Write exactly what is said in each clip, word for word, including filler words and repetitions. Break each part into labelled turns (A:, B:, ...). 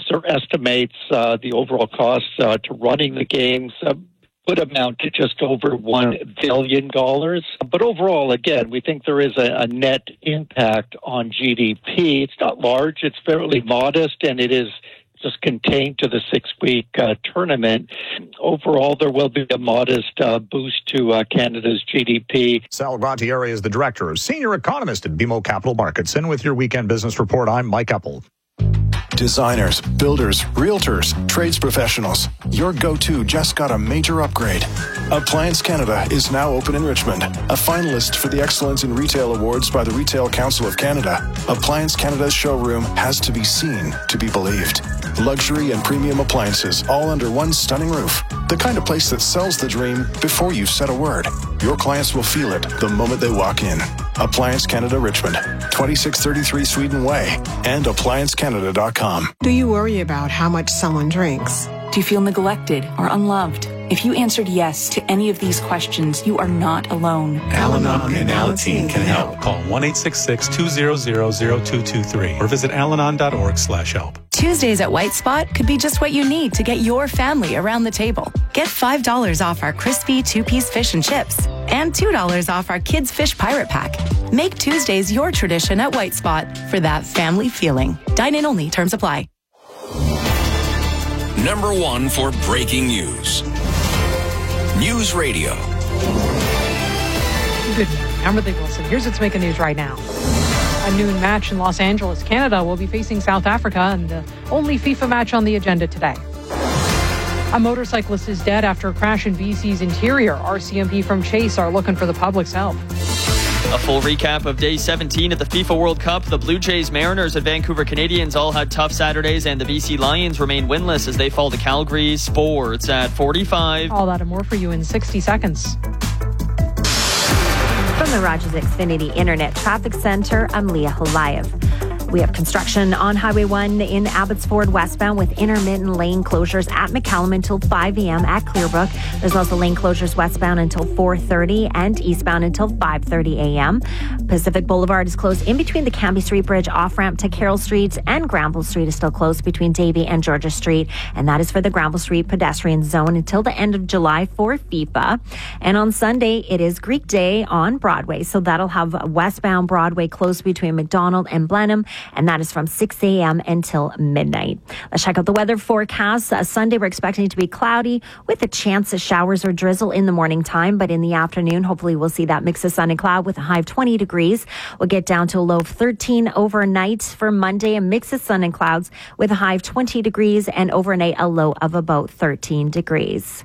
A: or estimates uh, the overall costs uh, to running the games uh, would amount to just over one billion dollars. But overall, again, we think there is a, a net impact on G D P. It's not large, it's fairly modest, and it is just contained to the six-week uh, tournament. Overall, there will be a modest uh, boost to uh, Canada's G D P.
B: Sal Grantieri is the director, senior economist at B M O Capital Markets. And with your weekend business report, I'm Mike Eppel.
C: Designers, builders, realtors, trades professionals. Your go-to just got a major upgrade. Appliance Canada is now open in Richmond. A finalist for the Excellence in Retail Awards by the Retail Council of Canada. Appliance Canada's showroom has to be seen to be believed. Luxury and premium appliances all under one stunning roof. The kind of place that sells the dream before you've said a word. Your clients will feel it the moment they walk in. Appliance Canada Richmond, twenty-six thirty-three Sweden Way, and appliance canada dot com.
D: Do you worry about how much someone drinks?
E: Do you feel neglected or unloved? If you answered yes to any of these questions, you are not alone.
F: Al-Anon and Alateen can help. Call one eight six six, two zero zero, zero two two three or visit alanon dot org slash help.
E: Tuesdays at White Spot could be just what you need to get your family around the table. Get five dollars off our crispy two-piece fish and chips and two dollars off our Kids Fish Pirate Pack. Make Tuesdays your tradition at White Spot for that family feeling. Dine-in only. Terms apply.
G: Number one for breaking news. News Radio.
H: Good morning. I'm Ridley Wilson. Here's what's making news right now. A noon match in Los Angeles, Canada will be facing South Africa, and the only FIFA match on the agenda today. A motorcyclist is dead after a crash in B C's interior. R C M P from Chase are looking for the public's help.
I: A full recap of day seventeen at the FIFA World Cup. The Blue Jays, Mariners, and Vancouver Canadians all had tough Saturdays, and the B C Lions remain winless as they fall to Calgary. Sports at forty-five.
H: All that and more for you in sixty seconds.
J: From the Rogers Xfinity Internet Traffic Center, I'm Leah Holayev. We have construction on Highway one in Abbotsford westbound with intermittent lane closures at McCallum until five a.m. at Clearbrook. There's also lane closures westbound until four thirty and eastbound until five thirty a.m. Pacific Boulevard is closed in between the Cambie Street Bridge off-ramp to Carroll Street, and Granville Street is still closed between Davie and Georgia Street, and that is for the Granville Street pedestrian zone until the end of July for FIFA. And on Sunday, it is Greek Day on Broadway, so that'll have westbound Broadway closed between McDonald and Blenheim, and that is from six a.m. until midnight. Let's check out the weather forecast. Uh, Sunday, we're expecting it to be cloudy with a chance of showers or drizzle in the morning time, but in the afternoon, hopefully we'll see that mix of sun and cloud with a high of twenty degrees. We'll get down to a low of thirteen overnight. For Monday, a mix of sun and clouds with a high of twenty degrees, and overnight a low of about thirteen degrees.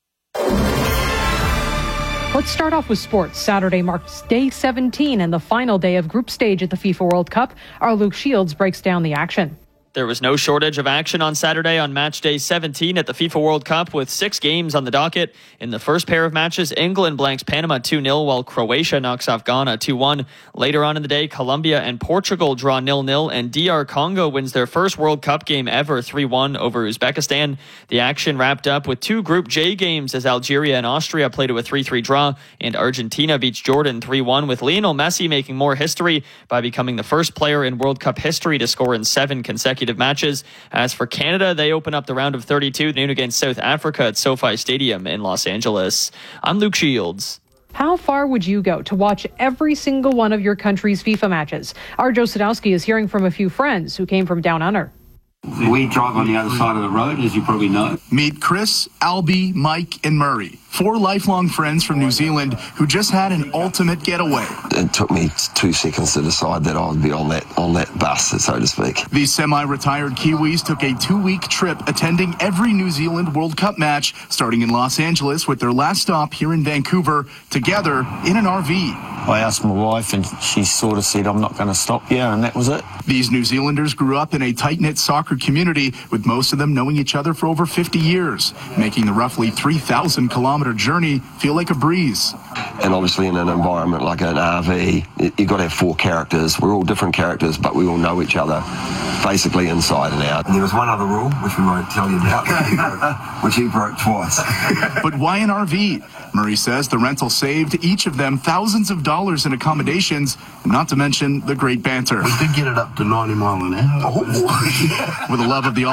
H: Let's start off with sports. Saturday marks day seventeen and the final day of group stage at the FIFA World Cup. Our Luke Shields breaks down the action.
I: There was no shortage of action on Saturday on match day seventeen at the FIFA World Cup with six games on the docket. In the first pair of matches, England blanks Panama two nil while Croatia knocks off Ghana two one. Later on in the day, Colombia and Portugal draw nil nil, and D R Congo wins their first World Cup game ever three one over Uzbekistan. The action wrapped up with two Group J games as Algeria and Austria played to a three three draw, and Argentina beats Jordan three one, with Lionel Messi making more history by becoming the first player in World Cup history to score in seven consecutive matches. As for Canada, they open up the round of thirty-two noon against South Africa at SoFi Stadium in Los Angeles. I'm Luke Shields.
H: How far would you go to watch every single one of your country's FIFA matches? Our Joe Sadowski is hearing from a few friends who came from down under.
K: We drive on the other side of the road, as you probably know.
L: Meet Chris, Albie, Mike, and Murray, four lifelong friends from New Zealand who just had an ultimate getaway.
M: It took me two seconds to decide that I would be on that on that bus, so to speak.
L: These semi-retired Kiwis took a two-week trip attending every New Zealand World Cup match, starting in Los Angeles with their last stop here in Vancouver, together in an R V.
N: I asked my wife and she sort of said, I'm not going to stop here, and that was it.
L: These New Zealanders grew up in a tight-knit soccer community, with most of them knowing each other for over fifty years, making the roughly three thousand kilometer journey feel like a breeze.
M: And obviously in an environment like an R V, you've got to have four characters. We're all different characters, but we all know each other basically inside and out.
O: There was one other rule, which we won't tell you about, which he broke twice.
L: But why an R V? Murray says the rental saved each of them thousands of dollars in accommodations, not to mention the great banter.
O: We did get it up to ninety mile an hour.
L: With a love of the